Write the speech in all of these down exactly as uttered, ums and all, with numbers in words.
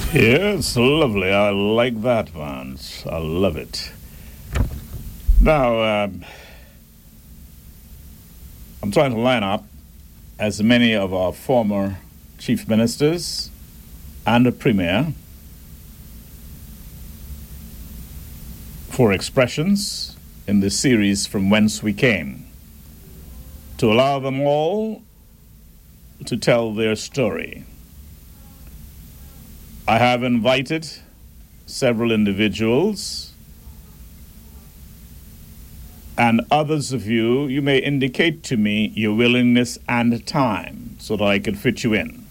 Yeah, it's lovely. I like that, Vance. I love it. Now, um, I'm trying to line up as many of our former chief ministers and the premier for expressions in the series From Whence We Came, to allow them all to tell their story. I have invited several individuals, and others of you, you may indicate to me your willingness and time so that I could fit you in.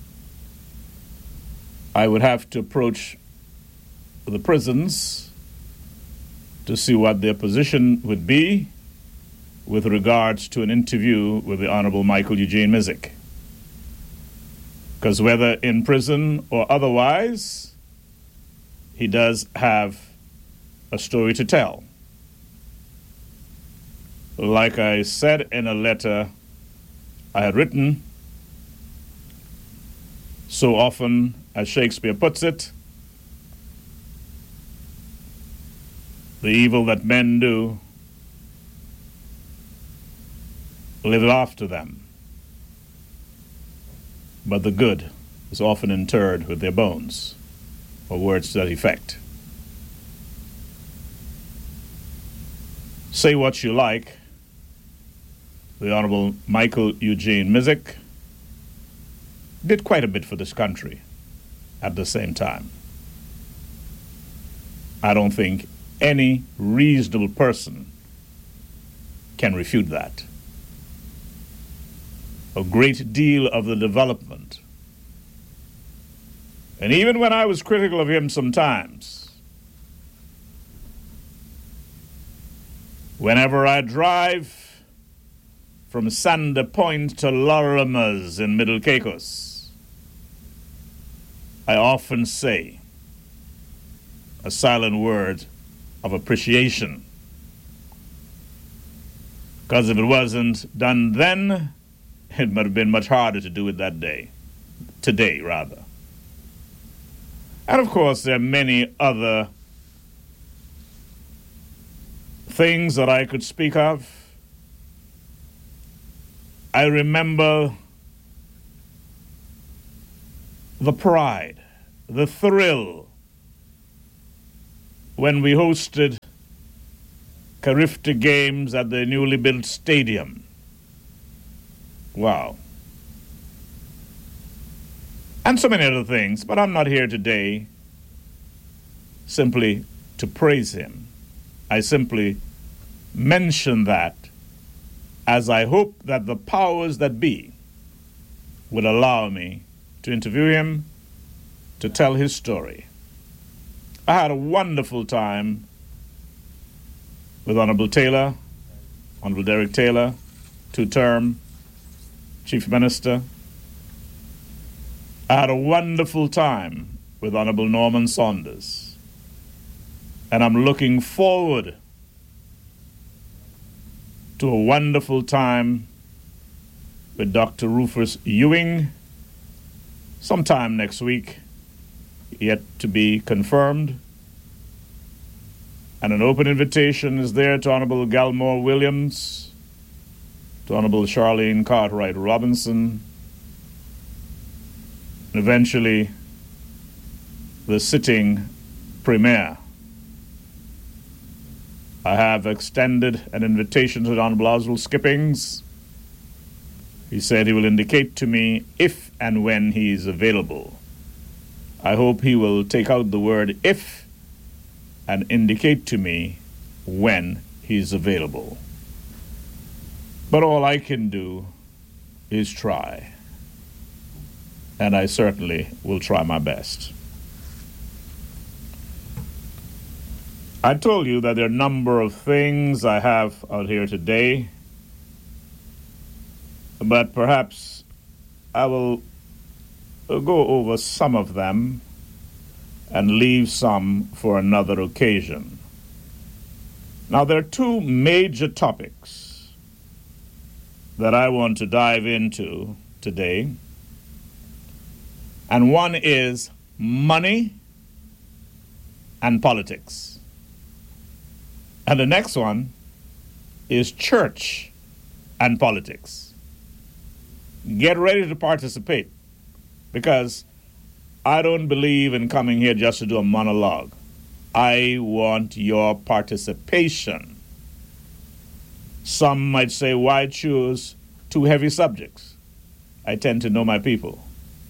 I would have to approach the prisons to see what their position would be with regards to an interview with the Honorable Michael Eugene Mizik. Because whether in prison or otherwise, he does have a story to tell. Like I said in a letter I had written, so often, as Shakespeare puts it, the evil that men do liveth after them, but the good is often interred with their bones, or words to that effect. Say what you like, the Honorable Michael Eugene Mizik did quite a bit for this country at the same time. I don't think any reasonable person can refute that. A great deal of the development. And even when I was critical of him sometimes, whenever I drive from Sander Point to Lorimer's in Middle Caicos, I often say a silent word of appreciation. Because if it wasn't done then, it might have been much harder to do it that day. Today, rather. And of course, there are many other things that I could speak of. I remember the pride, the thrill, when we hosted Carifta Games at the newly built stadium. Wow. And so many other things, but I'm not here today simply to praise him. I simply mention that as I hope that the powers that be would allow me to interview him, to tell his story. I had a wonderful time with Honorable Taylor, Honorable Derek Taylor, two-term Chief Minister. I had a wonderful time with Honorable Norman Saunders. And I'm looking forward to a wonderful time with Doctor Rufus Ewing sometime next week, yet to be confirmed. And an open invitation is there to Honorable Galmore Williams, to Honorable Charlene Cartwright Robinson, and eventually the sitting Premier. I have extended an invitation to Honorable Oswald Skippings. He said he will indicate to me if and when he is available. I hope he will take out the word if and indicate to me when he is available. But all I can do is try. And I certainly will try my best. I told you that there are a number of things I have out here today, but perhaps I will go over some of them and leave some for another occasion. Now, there are two major topics that I want to dive into today, and one is money and politics. And the next one is church and politics. Get ready to participate, because I don't believe in coming here just to do a monologue. I want your participation. Some might say, why choose two heavy subjects? I tend to know my people.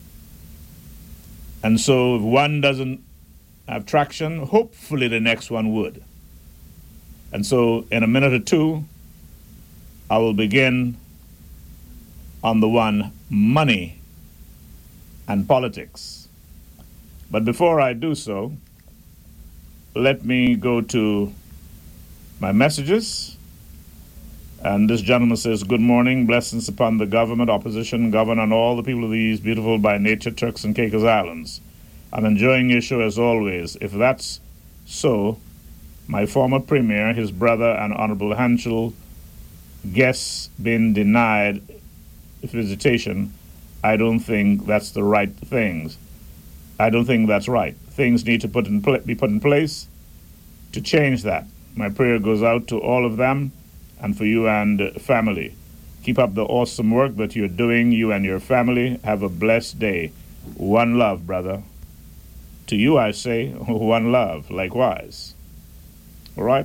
And so if one doesn't have traction, hopefully the next one would. And so in a minute or two, I will begin on the one, money and politics. But before I do so, let me go to my messages. And this gentleman says, good morning, blessings upon the government, opposition, governor, and all the people of these beautiful by nature Turks and Caicos Islands. I'm enjoying your show as always. If that's so, my former premier, his brother, and Honorable Hanschel guests been denied visitation, I don't think that's the right things. I don't think that's right. Things need to put in pl- be put in place to change that. My prayer goes out to all of them and for you and uh, family. Keep up the awesome work that you're doing, you and your family. Have a blessed day. One love, brother. To you I say, one love, likewise. All right?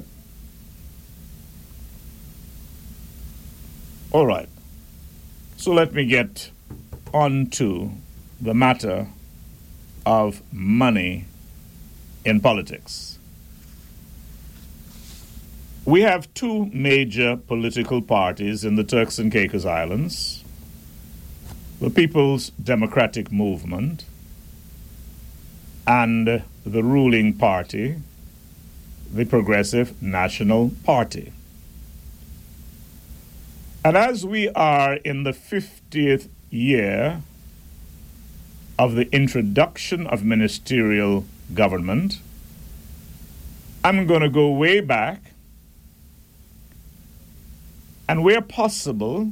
All right. So let me get on to the matter of money in politics. We have two major political parties in the Turks and Caicos Islands: the People's Democratic Movement and the ruling party, the Progressive National Party. And as we are in the fiftieth year of the introduction of ministerial government, I'm going to go way back and, where possible,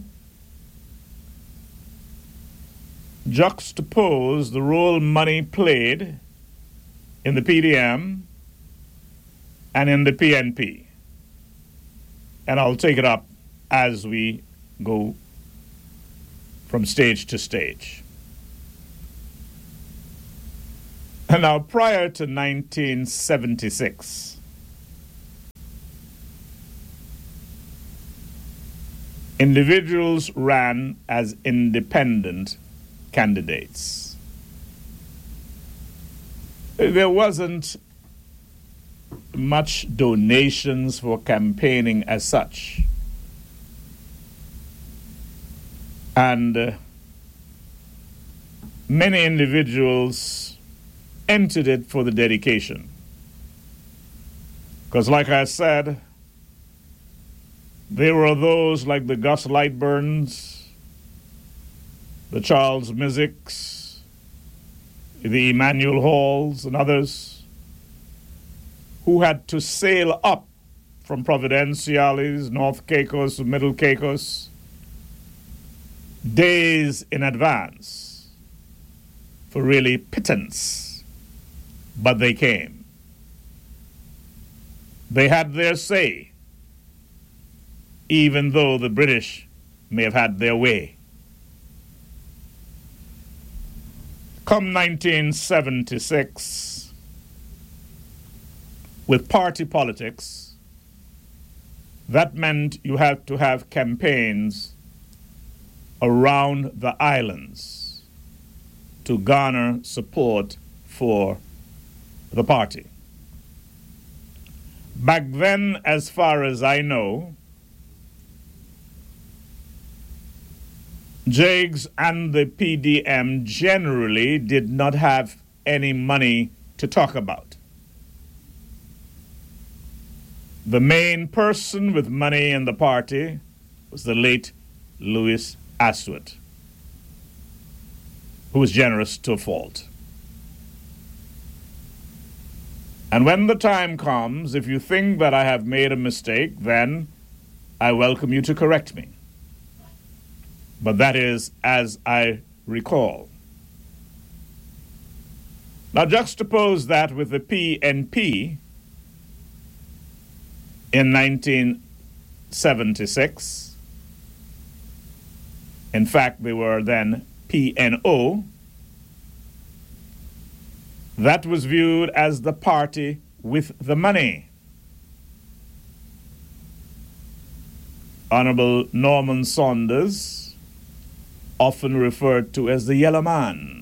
juxtapose the role money played in the P D M and in the P N P. And I'll take it up as we go from stage to stage. And now, prior to nineteen seventy-six, individuals ran as independent candidates. There wasn't much donations for campaigning as such. And uh, many individuals entered it for the dedication. Because, like I said, there were those like the Gus Lightburns, the Charles Mizicks, the Emmanuel Halls, and others who had to sail up from Providenciales, North Caicos, Middle Caicos, days in advance for really pittance. But they came. They had their say, even though the British may have had their way. Come nineteen seventy-six, with party politics, that meant you had to have campaigns around the islands to garner support for the party. Back then, as far as I know, J G S and the P D M generally did not have any money to talk about. The main person with money in the party was the late Louis Aswad, who was generous to a fault. And when the time comes, if you think that I have made a mistake, then I welcome you to correct me. But that is as I recall. Now juxtapose that with the P N P in nineteen seventy-six. In fact, they were then P N O. That was viewed as the party with the money. Honorable Norman Saunders, often referred to as the Yellow Man.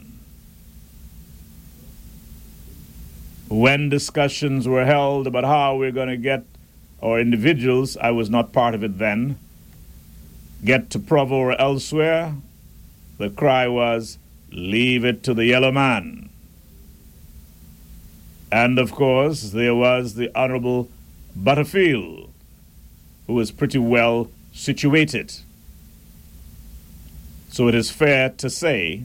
When discussions were held about how we're going to get, or individuals, I was not part of it then, get to Provo or elsewhere, the cry was, leave it to the Yellow Man. And of course, there was the Honorable Butterfield, who was pretty well situated. So it is fair to say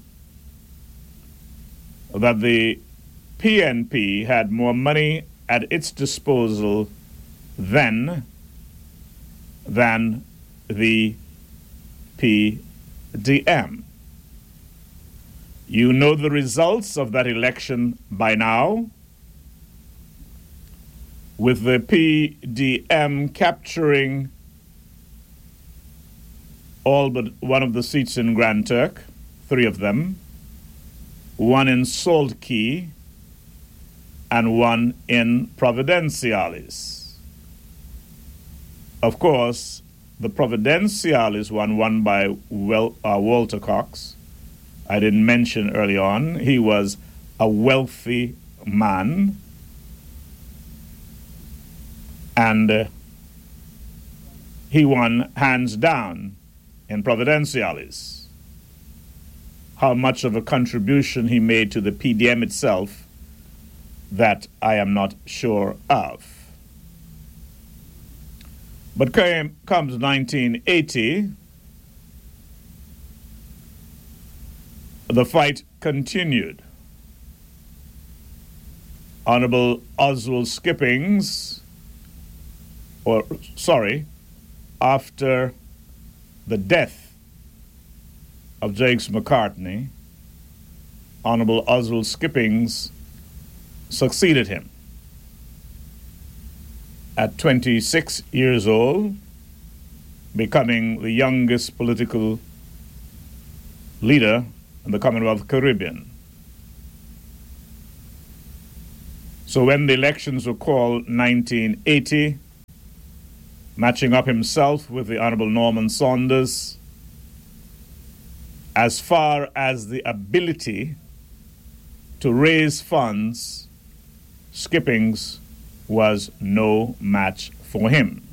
that the P N P had more money at its disposal then than the P D M. You know the results of that election by now, with the P D M capturing all but one of the seats in Grand Turk, three of them, one in Salt Key, and one in Providenciales. Of course, the Providenciales one won by well, uh, Walter Cox. I didn't mention early on, he was a wealthy man, and uh, he won hands down in Providenciales. How much of a contribution he made to the P D M itself, that I am not sure of. But came, comes nineteen eighty, the fight continued. Honorable Oswald Skippings, or sorry, after the death of Jakes McCartney, Honorable Oswald Skippings succeeded him. At twenty-six years old, becoming the youngest political leader in the Commonwealth Caribbean. So when the elections were called nineteen eighty, matching up himself with the Honorable Norman Saunders, as far as the ability to raise funds, Skippings was no match for him.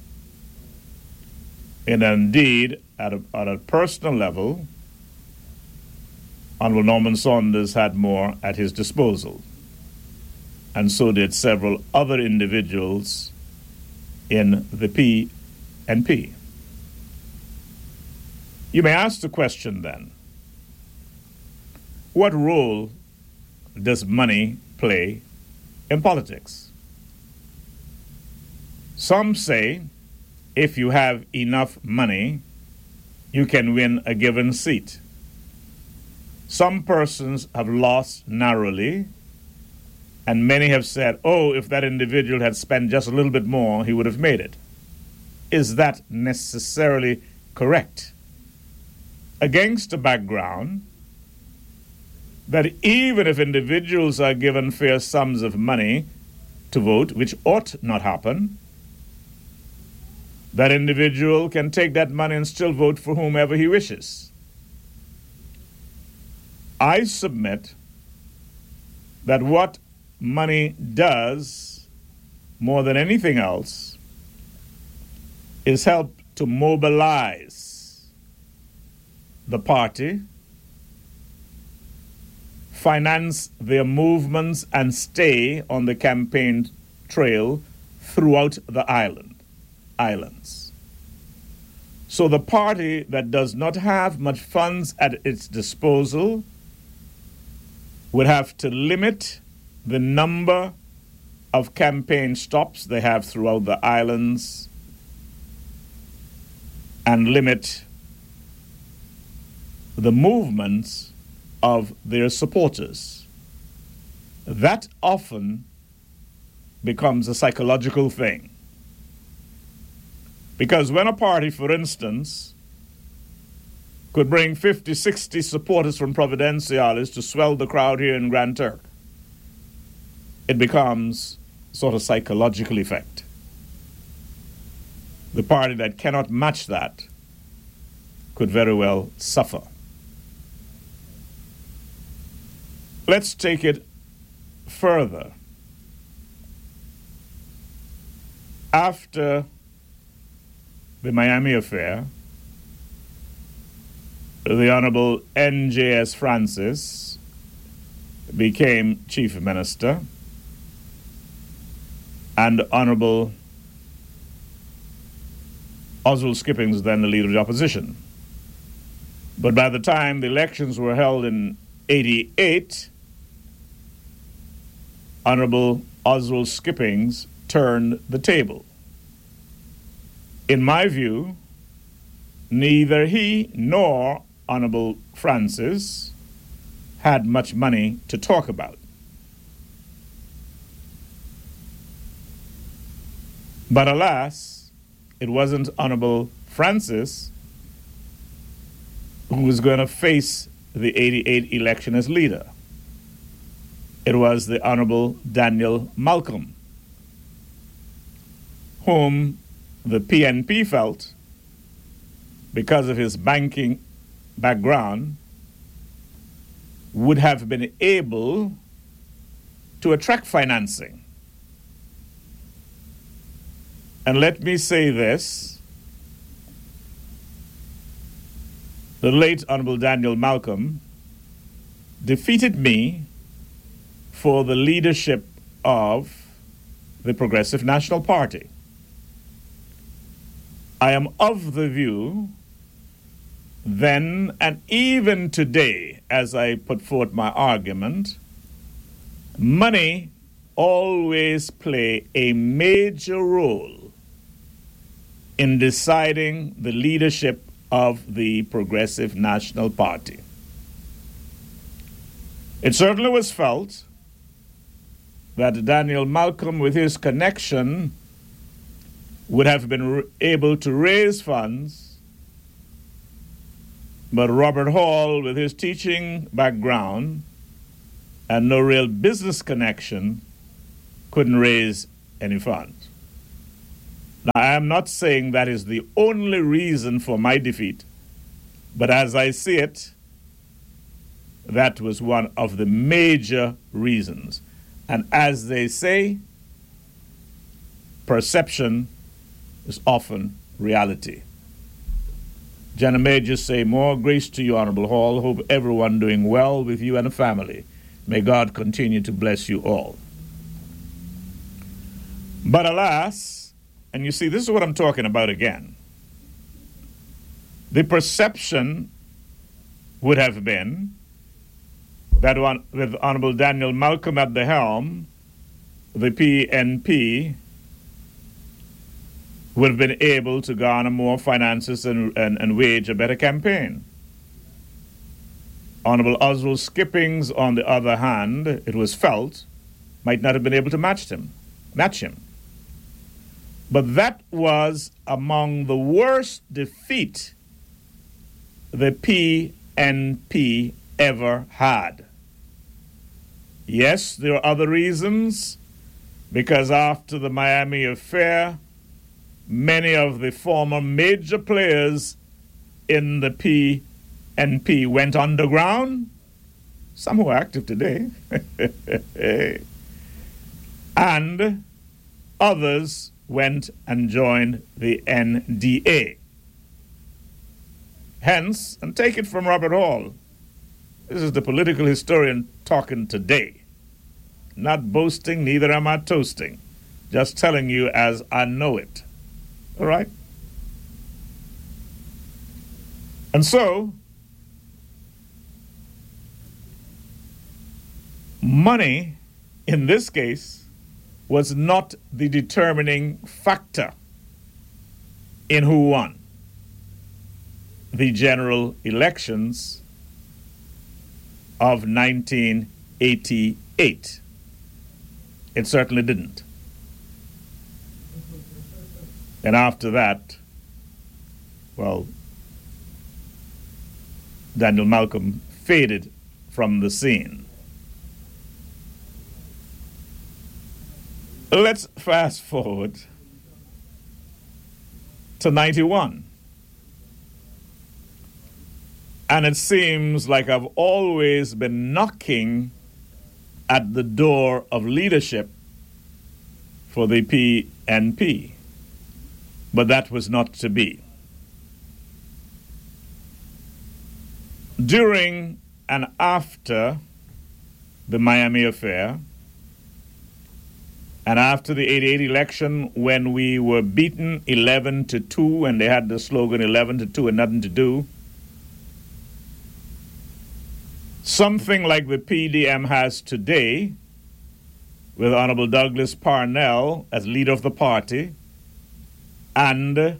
And indeed, at a, at a personal level, Honorable Norman Saunders had more at his disposal, and so did several other individuals in the P N P. You may ask the question then, what role does money play in politics? Some say if you have enough money, you can win a given seat. Some persons have lost narrowly, and many have said, oh, if that individual had spent just a little bit more, he would have made it. Is that necessarily correct? Against the background that even if individuals are given fair sums of money to vote, which ought not happen, that individual can take that money and still vote for whomever he wishes. I submit that what money does, more than anything else, is help to mobilize the party, finance their movements, and stay on the campaign trail throughout the island, islands. So the party that does not have much funds at its disposal would have to limit the number of campaign stops they have throughout the islands and limit the movements of their supporters. that often becomes a psychological thing. Because when a party, for instance, could bring fifty, sixty supporters from Providenciales to swell the crowd here in Grand Turk, it becomes sort of psychological effect. The party that cannot match that could very well suffer. Let's take it further. After the Miami affair, the Honorable N J S Francis became Chief Minister, and Honorable Oswald Skippings, then the leader of the opposition. But by the time the elections were held in eighty-eight, Honorable Oswald Skippings turned the table. In my view, neither he nor Honorable Francis had much money to talk about. But alas, it wasn't Honorable Francis who was going to face the eighty-eight election as leader. It was the Honorable Daniel Malcolm, whom the P N P felt, because of his banking background, would have been able to attract financing. And let me say this, the late Honorable Daniel Malcolm defeated me for the leadership of the Progressive National Party. I am of the view then and even today, as I put forth my argument, money always play a major role in deciding the leadership of the Progressive National Party. It certainly was felt that Daniel Malcolm, with his connection, would have been able to raise funds, but Robert Hall, with his teaching background and no real business connection, couldn't raise any funds. Now, I am not saying that is the only reason for my defeat, but as I see it, that was one of the major reasons. And as they say, perception is often reality. Jenna may just say, more grace to you, Honorable Hall. Hope everyone doing well with you and the family. May God continue to bless you all. But alas, and you see, this is what I'm talking about again. The perception would have been that one, with Honorable Daniel Malcolm at the helm, the P N P would have been able to garner more finances and, and, and wage a better campaign. Honorable Oswald Skippings, on the other hand, it was felt, might not have been able to match him. Match him. But that was among the worst defeat the P N P ever had. Yes, there are other reasons, because after the Miami affair, many of the former major players in the P N P went underground, some who are active today, and others went and joined the N D A. Hence, and take it from Robert Hall, this is the political historian talking today. Not boasting, neither am I toasting. Just telling you as I know it. All right? And so, money, in this case, was not the determining factor in who won the general elections of nineteen eighty-eight. It certainly didn't. And after that, well, Daniel Malcolm faded from the scene. Let's fast forward to ninety-one. And it seems like I've always been knocking at the door of leadership for the P N P. But that was not to be. During and after the Miami affair, and after the eighty-eight election, when we were beaten eleven to two, and they had the slogan eleven to two and nothing to do, something like the P D M has today, with Honorable Douglas Parnell as leader of the party, and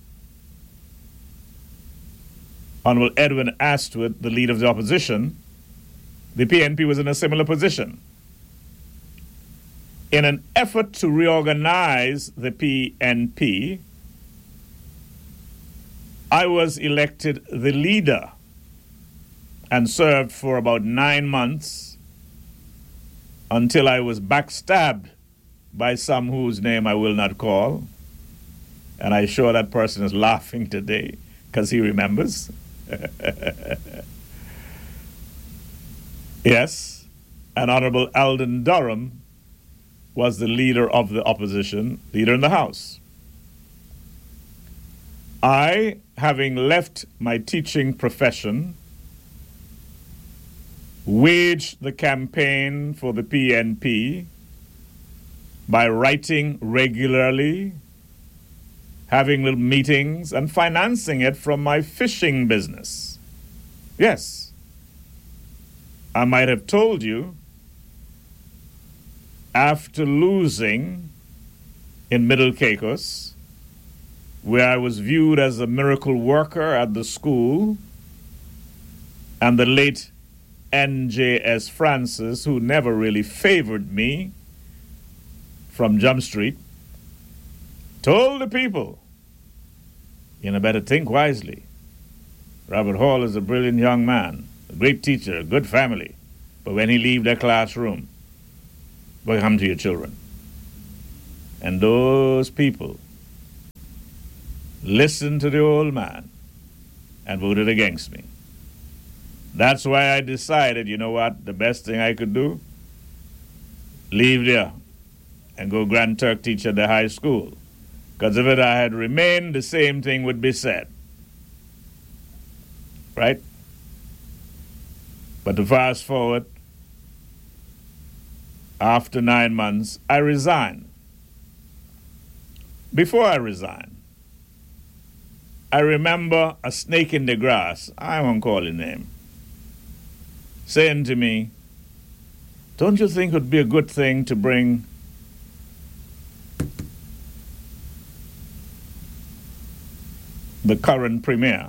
Honorable Edwin Astwood, the leader of the opposition, the P N P was in a similar position. In an effort to reorganize the P N P, I was elected the leader and served for about nine months until I was backstabbed by some whose name I will not call. And I'm sure that person is laughing today because he remembers. Yes, and Honorable Alden Durham was the leader of the opposition, leader in the House. I, having left my teaching profession, waged the campaign for the P N P by writing regularly, having little meetings, and financing it from my fishing business. Yes, I might have told you, after losing in Middle Caicos, where I was viewed as a miracle worker at the school, and the late N J S Francis, who never really favored me from Jump Street, told the people, you know, better think wisely. Robert Hall is a brilliant young man, a great teacher, a good family, but when he leave the classroom, what come to your children? And those people listened to the old man and voted against me. That's why I decided, you know what, the best thing I could do, leave there and go Grand Turk teach at the high school. Because if it I had remained, the same thing would be said. Right? But to fast forward, after nine months, I resigned. Before I resigned, I remember a snake in the grass, I won't call his name, saying to me, don't you think it would be a good thing to bring the current premier,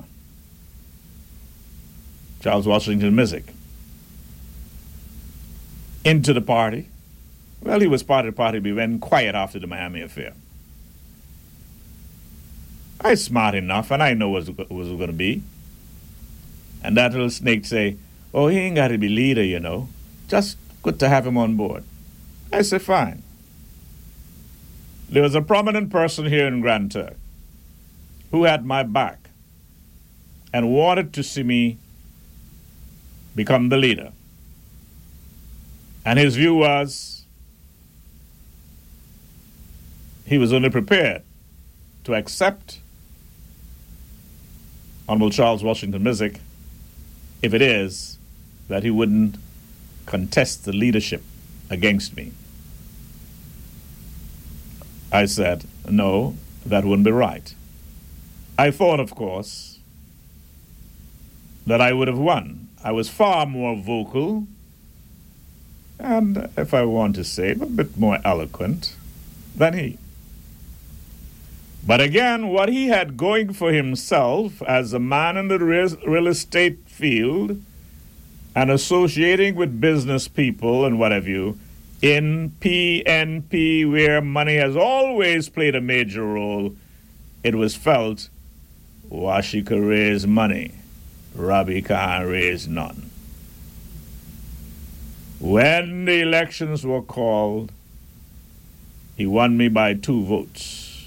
Charles Washington Missick, into the party? Well, he was part of the party, but he went quiet after the Miami affair. I'm smart enough, and I know what it was going to be. And that little snake say, oh, he ain't got to be leader, you know. Just good to have him on board. I said, fine. There was a prominent person here in Grand Turk who had my back and wanted to see me become the leader. And his view was he was only prepared to accept Honorable Charles Washington Missick if it is that he wouldn't contest the leadership against me. I said, no, that wouldn't be right. I thought, of course, that I would have won. I was far more vocal and, if I want to say, a bit more eloquent than he. But again, what he had going for himself as a man in the real estate field and associating with business people and what have you, In P N P, where money has always played a major role, it was felt Washi could raise money, Robbie can't raise none. When the elections were called, he won me by two votes.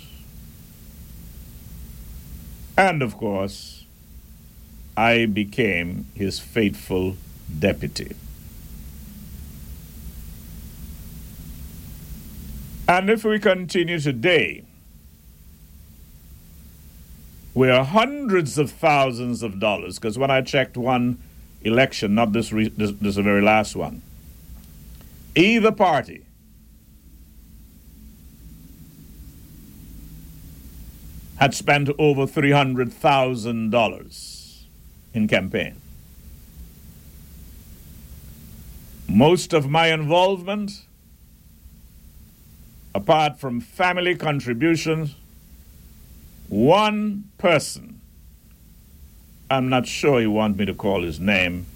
And of course, I became his faithful deputy. And if we continue today, we are hundreds of thousands of dollars, because when I checked one election, not this, re- this, this the very last one, either party had spent over three hundred thousand dollars in campaign. Most of my involvement, apart from family contributions, one person, I'm not sure you want me to call his name,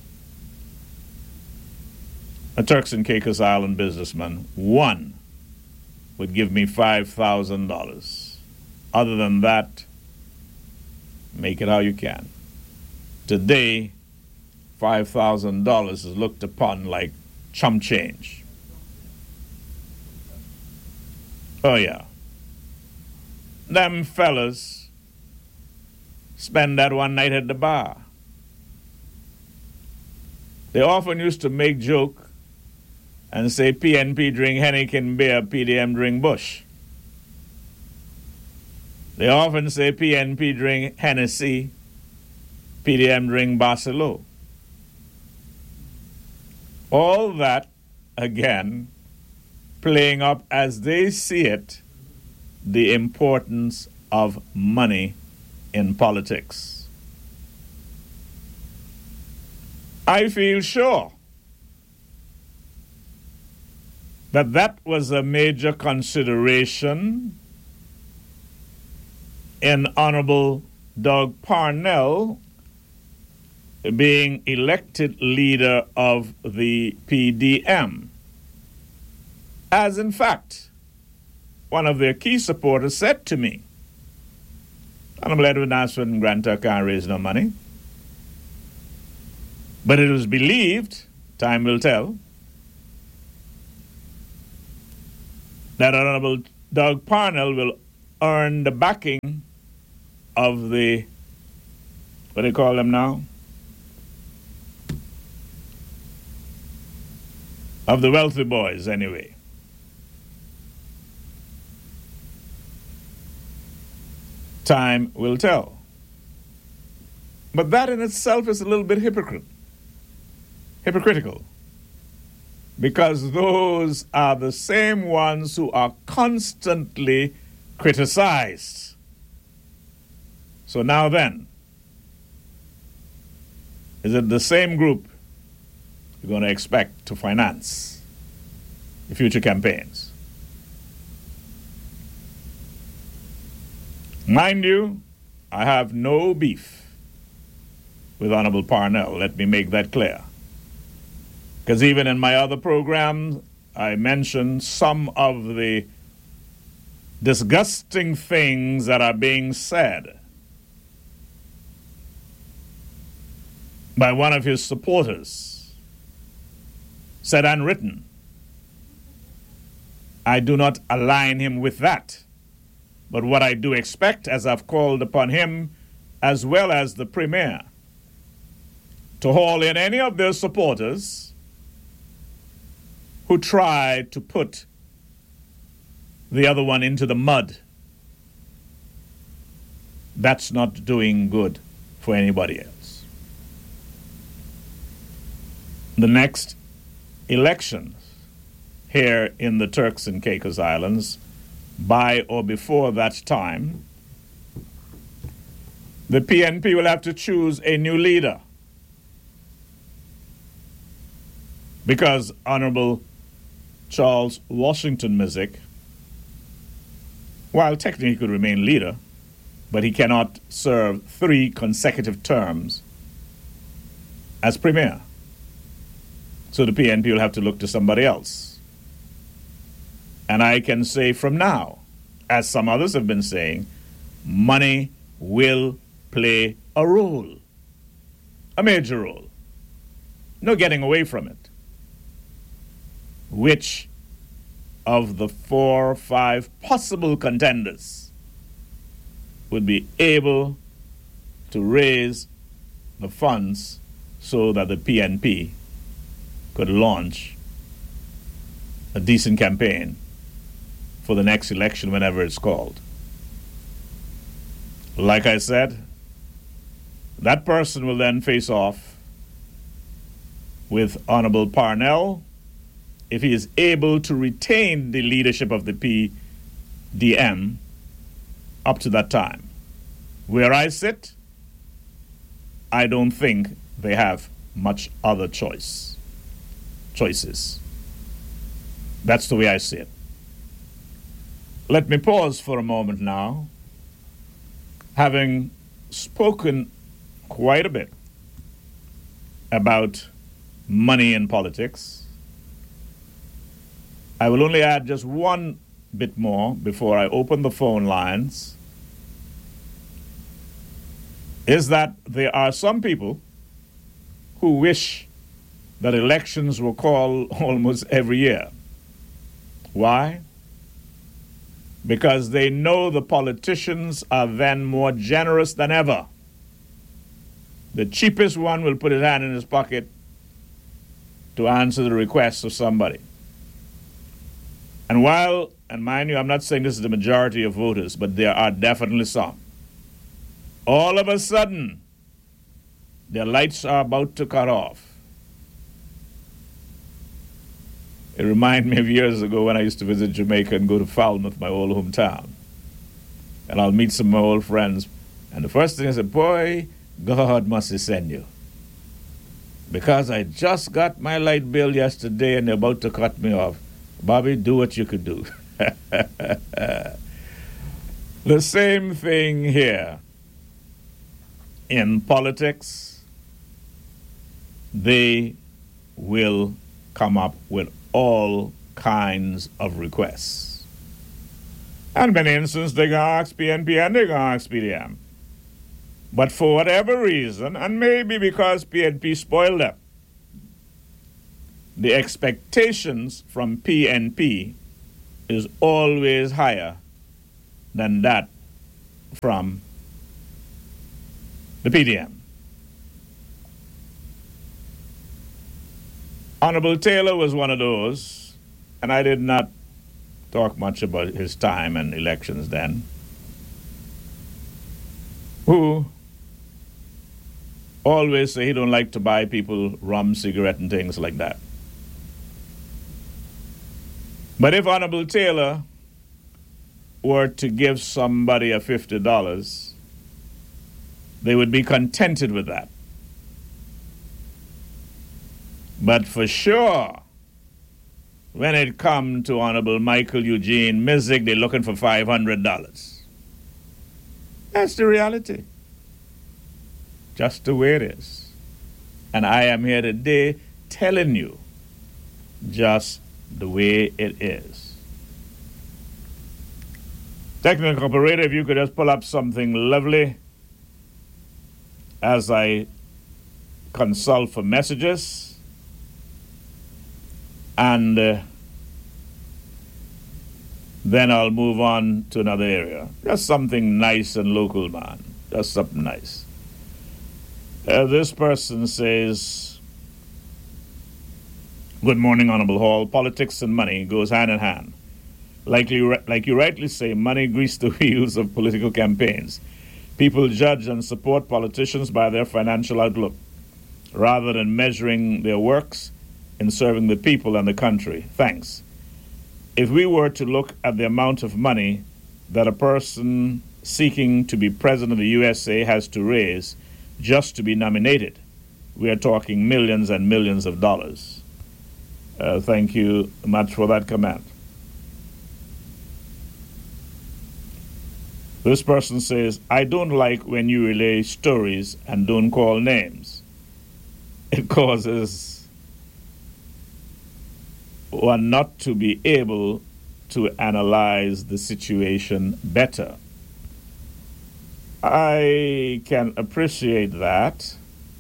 a Turks and Caicos Island businessman, one would give me five thousand dollars. Other than that, make it how you can. Today, five thousand dollars is looked upon like chump change. Oh, yeah. Them fellas spend that one night at the bar. They often used to make joke and say P N P drink Henneken beer, P D M drink Bush. They often say P N P drink Hennessy, P D M drink Barcelo. All that, again, playing up as they see it, the importance of money in politics. I feel sure that that was a major consideration in Honorable Doug Parnell being elected leader of the P D M. As in fact, one of their key supporters said to me, Honorable Edwin Ashford and Granta can't raise no money. But it was believed, time will tell, that Honorable Doug Parnell will earn the backing of the, what do they call them now? Of the wealthy boys, anyway. Time will tell. But that in itself is a little bit hypocrite, hypocritical, because those are the same ones who are constantly criticized. So now then, is it the same group you're going to expect to finance the future campaigns? Mind you, I have no beef with Honorable Parnell. Let me make that clear. Because even in my other programs, I mentioned some of the disgusting things that are being said by one of his supporters, said and written. I do not align him with that. But what I do expect, as I've called upon him, as well as the Premier, to haul in any of their supporters who try to put the other one into the mud. That's not doing good for anybody else. The next elections here in the Turks and Caicos Islands, by or before that time, the P N P will have to choose a new leader, because Honorable Charles Washington Mizik, while technically he could remain leader, but he cannot serve three consecutive terms as Premier. So the P N P will have to look to somebody else. And I can say from now, as some others have been saying, money will play a role, a major role. No getting away from it. Which of the four or five possible contenders would be able to raise the funds so that the P N P could launch a decent campaign for the next election whenever it's called? Like I said, that person will then face off with Honorable Parnell if he is able to retain the leadership of the P D M up to that time. Where I sit, I don't think they have much other choice. Choices. That's the way I see it. Let me pause for a moment now. Having spoken quite a bit about money in politics, I will only add just one bit more before I open the phone lines, is that there are some people who wish that elections were called almost every year. Why? Because they know the politicians are then more generous than ever. The cheapest one will put his hand in his pocket to answer the request of somebody. And while, and mind you, I'm not saying this is the majority of voters, but there are definitely some. All of a sudden, their lights are about to cut off. It reminds me of years ago when I used to visit Jamaica and go to Falmouth, my old hometown. And I'll meet some of my old friends. And the first thing I said, boy, God must have sent you. Because I just got my light bill yesterday and they're about to cut me off. Bobby, do what you could do. The same thing here. In politics, they will come up with all kinds of requests. And in many instances, they're going to ask P N P and they're going to ask P D M. But for whatever reason, and maybe because P N P spoiled them, the expectations from P N P is always higher than that from the P D M. Honorable Taylor was one of those, and I did not talk much about his time and elections then, who always say he don't like to buy people rum, cigarette, and things like that. But if Honorable Taylor were to give somebody a fifty dollars, they would be contented with that. But for sure, when it comes to Honorable Michael Eugene Mizik, they're looking for five hundred dollars. That's the reality. Just the way it is. And I am here today telling you just the way it is. Technical operator, if you could just pull up something lovely as I consult for messages. And uh, then I'll move on to another area. Just something nice and local, man. Just something nice. Uh, this person says, good morning, Honorable Hall. Politics and money goes hand in hand. Like you, like you rightly say, money greases the wheels of political campaigns. People judge and support politicians by their financial outlook, rather than measuring their works in serving the people and the country. Thanks. If we were to look at the amount of money that a person seeking to be president of the U S A has to raise just to be nominated, we are talking millions and millions of dollars. Uh, thank you much for that comment. This person says, I don't like when you relay stories and don't call names. It causes one not to be able to analyze the situation better. I can appreciate that.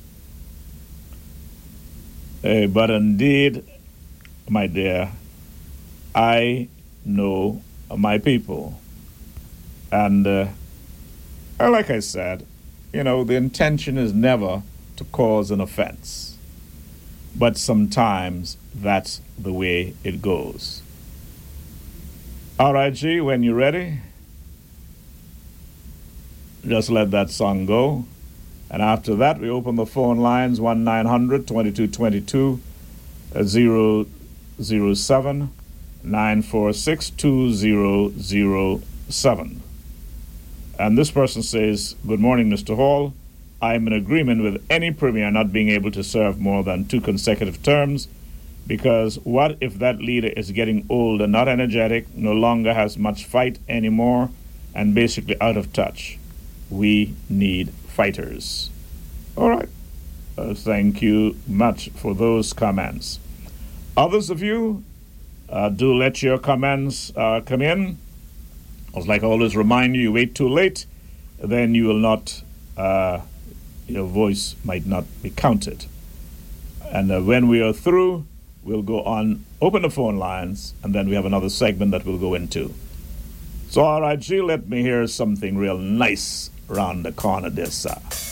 Uh, but indeed, my dear, I know my people. And uh, like I said, you know, the intention is never to cause an offense. But sometimes that's the way it goes. All right, G, when you're ready, just let that song go. And after that, we open the phone lines one nine hundred twenty-two twenty-two zero zero seven nine four six two zero zero seven. And this person says, "Good morning, Mister Hall. I am in agreement with any premier not being able to serve more than two consecutive terms, because what if that leader is getting old and not energetic, no longer has much fight anymore, and basically out of touch? We need fighters." All right. Uh, thank you much for those comments. Others of you, uh, do let your comments uh, come in. As like I always remind you, you wait too late, then you will not, uh, your voice might not be counted. And uh, when we are through, we'll go on, open the phone lines, and then we have another segment that we'll go into. So, all right, G, let me hear something real nice around the corner there, sir.